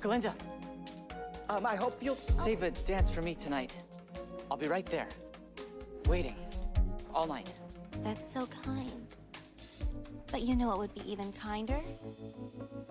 Glinda, I hope you'll save a dance for me tonight. I'll be right there, waiting, all night. That's so kind. But you know what would be even kinder?